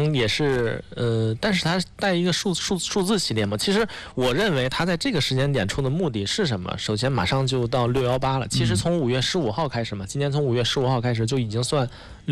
能也是但是它带一个数字系列嘛。其实我认为它在这个时间点出的目的是什么？首先马上就到618了，其实从5月15号开始嘛，今年从5月15号开始就已经算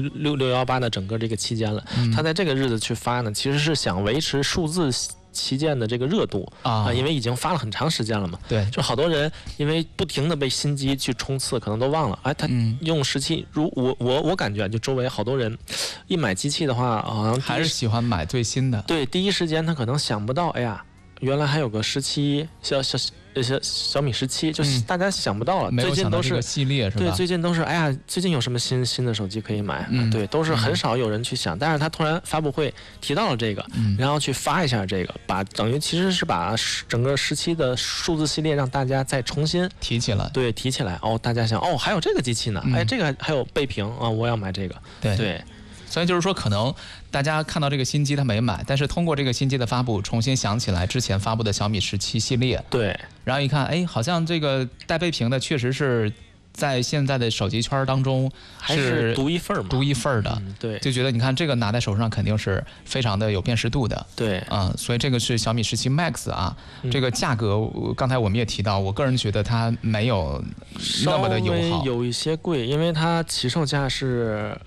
618的整个这个期间了。它在这个日子去发呢，其实是想维持数字旗舰的这个热度因为已经发了很长时间了嘛。 对， 就好多人因为不停的被新机去冲刺，可能都忘了。他用17，我感觉就周围好多人一买机器的话，好像还是喜欢买最新的。 对，第一时间他可能想不到，哎呀，原来还有个17小米17，就是大家想不到了。 没有想到这个最系列是吧？ 对，最近都是哎呀，最近有什么新的手机可以买？对，都是很少有人去想。但是他突然发布会提到了这个，然后去发一下这个，等于其实是把整个17的数字系列让大家再重新提起来。 对，提起来。大家想还有这个机器呢，哎，这个还有倍屏我要买这个。对。 所以就是说，可能大家看到这个新机他没买，但是通过这个新机的发布，重新想起来之前发布的小米17系列。 对。 然后一看，哎，好像这个带倍屏的确实是在现在的手机圈当中还是独一份嘛， 独一份的。 对， 就觉得你看这个拿在手上肯定是非常的有辨识度的。 对， 所以这个是小米17 Max 啊。这个价格刚才我们也提到，我个人觉得它没有那么的友好， 有一些贵，因为它起售价是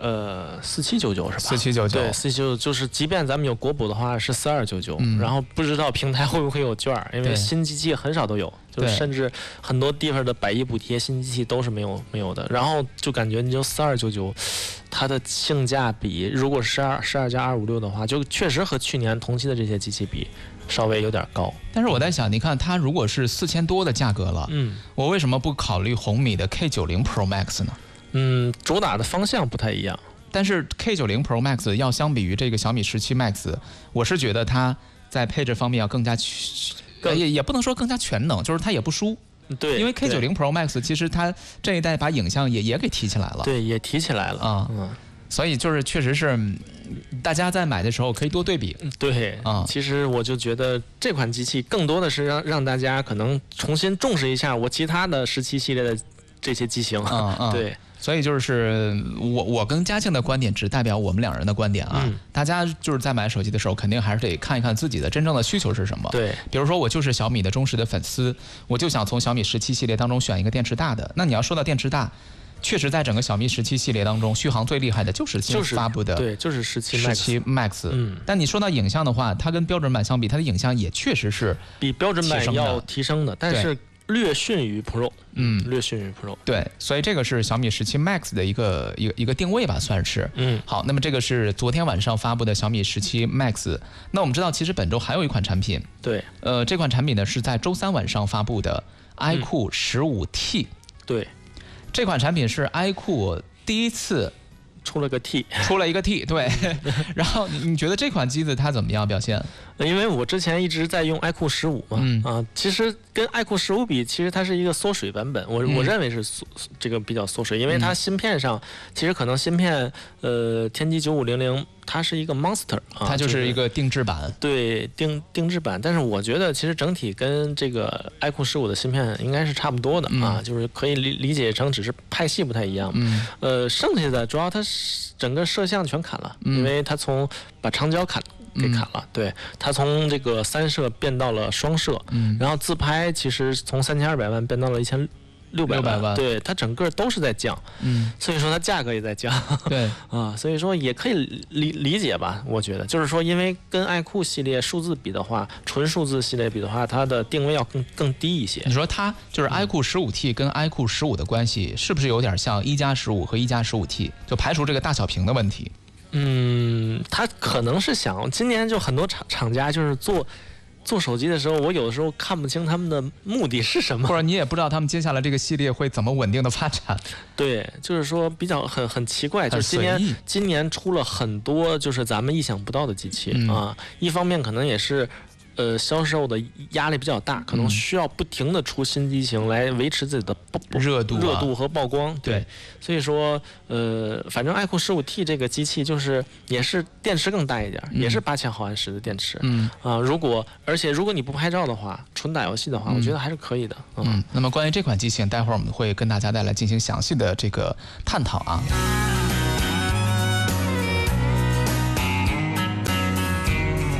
4799是吧 ？4799， 对，4799就是即便咱们有国补的话是4299，然后不知道平台会不会有券，因为新机器很少都有。就甚至很多地方的100亿补贴新机器都是没有的，然后就感觉你就4299，它的性价比如果是12加256的话，就确实和去年同期的这些机器比稍微有点高。 但是我在想，你看它如果是4000多的价格了，我为什么不考虑红米的 K90 Pro Max 呢？主打的方向不太一样， 但是 K90 Pro Max 要相比于这个小米17 Max， 我是觉得它在配置方面要更加也不能说更加全能，就是它也不输。 对， 因为 K90 Pro Max 其实它这一代把影像也给提起来了。 对，也提起来了所以就是确实是大家在买的时候可以多对比。 对其实我就觉得这款机器更多的是让大家可能重新重视一下我其他的17系列的这些机型。对。 所以就是我跟嘉庆的观点只代表我们两人的观点啊。大家就是在买手机的时候，肯定还是得看一看自己的真正的需求是什么。 对， 比如说我就是小米的忠实的粉丝，我就想从小米17系列当中选一个电池大的。那你要说到电池大，确实在整个小米17系列当中，续航最厉害的就是新发布的， 对，就是17 Max。但你说到影像的话，它跟标准版相比，它的影像也确实是比标准版要提升的，但是略逊于 Pro， 略逊于 Pro。 对，所以这个是小米17 Max 的一个定位吧，算是。好，那么这个是昨天晚上发布的小米17 Max。那我们知道，其实本周还有一款产品， 对， 这款产品呢是在周三晚上发布的 iQOO 15T。 对， 这款产品是 iQOO第一次出了一个 T， 对。然后你觉得这款机子它怎么样表现？ 因为我之前一直在用 iQOO 15嘛，其实跟 iQOO 15比，其实它是一个缩水版本。我认为是这个比较缩水，因为它芯片上其实可能芯片天玑9500它是一个 Monster 它就是一个定制版。 对，定制版。但是我觉得其实整体跟这个 iQOO 15的芯片应该是差不多的就是可以理解成只是派系不太一样。剩下的主要它整个摄像全砍了，因为它把长焦给砍了。对，它从这个3摄变到了双摄，然后自拍其实从3200万变到了1600万，对，它整个都是在降，所以说它价格也在降， 对所以说也可以理解吧，我觉得就是说，因为跟iQOO系列数字比的话，纯数字系列比的话，它的定位要更低一些。 你说它就是 iQOO 15T 跟 iQOO 15的关系，是不是有点像1+15和1+15T？就排除这个大小屏的问题。 他可能是想今年就很多厂家就是做手机的时候，我有的时候看不清他们的目的是什么， 或者你也不知道他们接下来这个系列会怎么稳定的发展。 对，就是说比较很奇怪，就是今年出了很多就是咱们意想不到的机器一方面可能也是销售的压力比较大，可能需要不停的出新机型来维持自己的热度和曝光。对，所以说反正 iQOO 15T 这个机器就是也是电池更大一点，也是8000毫安时的电池。而且如果你不拍照的话，纯打游戏的话，我觉得还是可以的。 那么关于这款机型，待会儿我们会跟大家再来进行详细的这个探讨啊。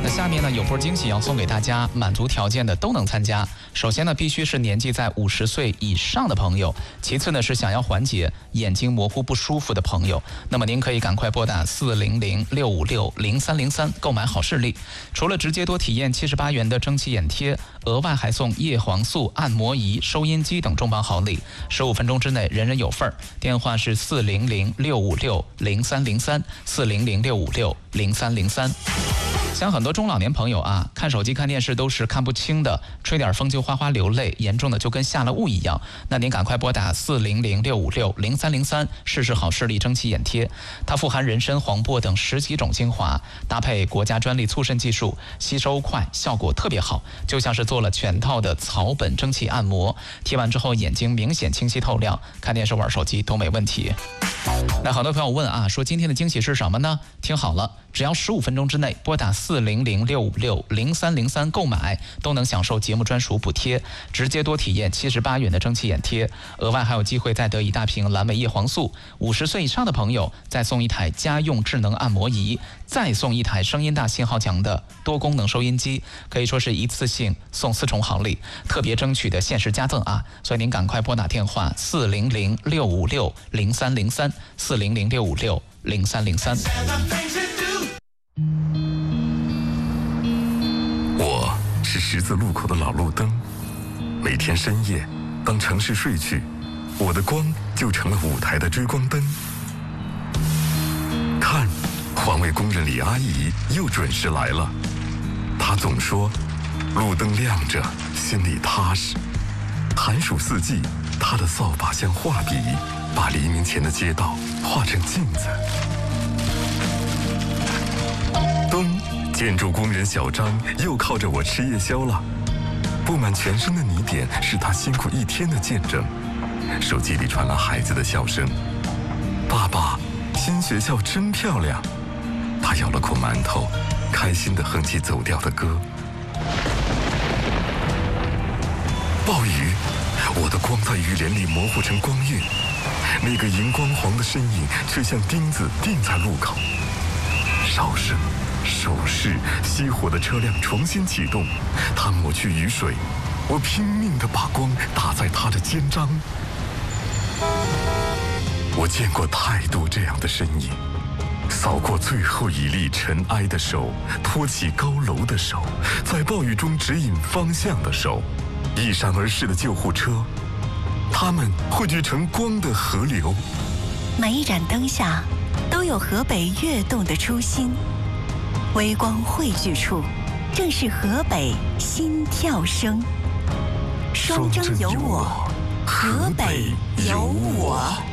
下面呢有波惊喜要送给大家，满足条件的都能参加。首先呢，必须是年纪在50岁以上的朋友；其次呢，是想要缓解眼睛模糊不舒服的朋友。那么您可以赶快拨打400-656-0303购买好视力。除了直接多体验78元的蒸汽眼贴，额外还送叶黄素、按摩仪、收音机等重磅好礼。15分钟之内人人有份儿。电话是400-656-0303，400-656-0303。像很多中老年朋友啊，看手机看电视都是看不清的，吹点风就哗哗流泪，严重的就跟下了雾一样。那您赶快拨打400-656-0303试试好视力蒸汽眼贴。它富含人参、黄柏等10几种精华，搭配国家专利促渗技术，吸收快，效果特别好，就像是做了全套的草本蒸汽按摩。贴完之后眼睛明显清晰透亮，看电视玩手机都没问题。那很多朋友问啊，说今天的惊喜是什么呢？听好了，只要15分钟之内拨打400-656-0303购买，都能享受节目专属补贴，直接多体验78元的蒸汽眼贴，额外还有机会再得一大瓶蓝莓叶黄素。50岁以上的朋友再送一台家用智能按摩仪，再送一台声音大信号强的多功能收音机，可以说是一次性送4重好礼，特别争取的限时加赠啊！所以您赶快拨打电话400-656-0303，400-656-0303。 我是十字路口的老路灯，每天深夜，当城市睡去，我的光就成了舞台的追光灯。看，环卫工人李阿姨又准时来了。她总说，路灯亮着，心里踏实。寒暑四季，她的扫把像画笔，把黎明前的街道画成镜子。灯，建筑工人小张又靠着我吃夜宵了。布满全身的泥点是他辛苦一天的见证。手机里传来孩子的笑声：“爸爸，新学校真漂亮。”他咬了口馒头，开心地哼起走调的歌。暴雨，我的光在雨帘里模糊成光晕，那个荧光黄的身影却像钉子钉在路口。哨声、手势，熄火的车辆重新启动，他抹去雨水，我拼命地把光打在他的肩章。我见过太多这样的身影，扫过最后一粒尘埃的手，托起高楼的手，在暴雨中指引方向的手，一闪而逝的救护车，它们汇聚成光的河流。 每一盏灯下都有河北跃动的初心，微光汇聚处，正是河北心跳声。双征有我，河北有我。